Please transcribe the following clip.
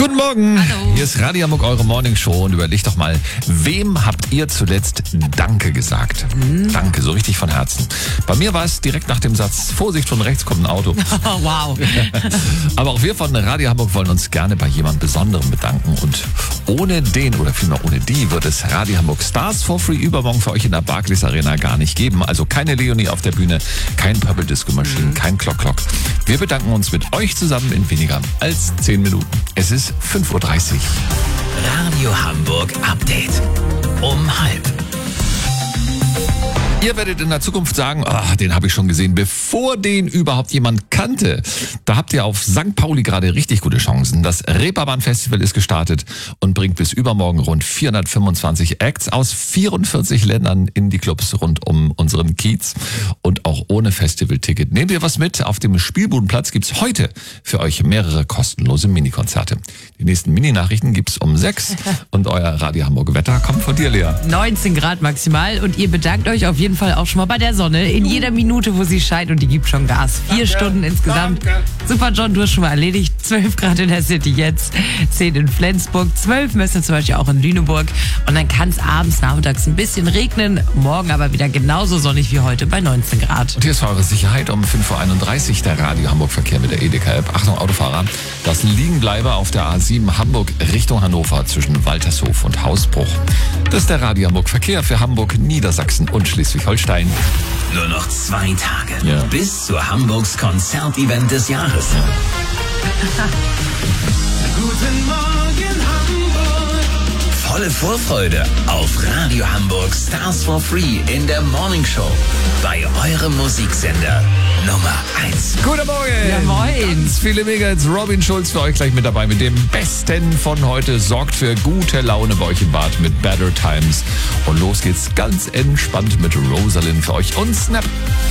Guten Morgen. Hallo. Hier ist Radio Hamburg, eure Morning Show. Und überlegt doch mal, wem habt ihr zuletzt Danke gesagt? Danke, so richtig von Herzen. Bei mir war es direkt nach dem Satz, Vorsicht, von rechts kommt ein Auto. Oh, wow. Aber auch wir von Radio Hamburg wollen uns gerne bei jemand Besonderem bedanken. Und ohne den, oder vielmehr ohne die, wird es Radio Hamburg Stars for Free übermorgen für euch in der Barclays Arena gar nicht geben. Also keine Leonie auf der Bühne, kein Purple Disco Machine, kein Clock Clock. Wir bedanken uns mit euch zusammen in weniger als 10 Minuten. Es ist 5:30 Uhr. Radio Hamburg Update. Um 12:30. Ihr werdet in der Zukunft sagen, den habe ich schon gesehen, bevor den überhaupt jemand kannte. Da habt ihr auf St. Pauli gerade richtig gute Chancen. Das Reeperbahn Festival ist gestartet und bringt bis übermorgen rund 425 Acts aus 44 Ländern in die Clubs rund um unseren Kiez. Und auch ohne Festivalticket. Nehmt ihr was mit? Auf dem Spielbudenplatz gibt's heute für euch mehrere kostenlose Minikonzerte. Die nächsten Mini-Nachrichten gibt's um 6 und euer Radio Hamburg Wetter kommt von dir, Lea. 19 Grad maximal und ihr bedankt euch auf jeden Fall auch schon mal bei der Sonne. In jeder Minute, wo sie scheint und die gibt schon Gas. 4 Stunden insgesamt. Super, John, du hast schon mal erledigt. 12 Grad in der City jetzt, 10 in Flensburg, 12 Messen zum Beispiel auch in Lüneburg. Und dann kann es abends, nachmittags ein bisschen regnen. Morgen aber wieder genauso sonnig wie heute bei 19 Grad. Und hier ist für eure Sicherheit um 5:31 Uhr der Radio Hamburg Verkehr mit der EDK-App. Achtung, Autofahrer, das Liegenbleiber auf der A7 Hamburg Richtung Hannover zwischen Waltershof und Hausbruch. Das ist der Radio Hamburg Verkehr für Hamburg, Niedersachsen und Schleswig-Holstein. Nur noch 2 Tage Ja. bis zu Hamburgs Konzertevent des Jahres. Guten Morgen, Hamburg. Volle Vorfreude auf Radio Hamburg Stars for Free in der Morning Show. Bei eurem Musiksender Nummer 1. Guten Morgen! Ja, moin. Ganz viele Mega-Hits. Robin Schulz für euch gleich mit dabei mit dem Besten von heute. Sorgt für gute Laune bei euch im Bad mit Better Times. Und los geht's ganz entspannt mit Rosalind für euch und Snap.